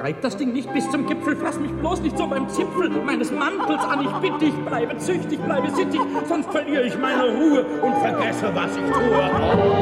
Treib das Ding nicht bis zum Gipfel, fass mich bloß nicht so beim Zipfel meines Mantels an. Ich bitt dich, bleibe züchtig, bleibe sittig, sonst verliere ich meine Ruhe und vergesse, was ich tue.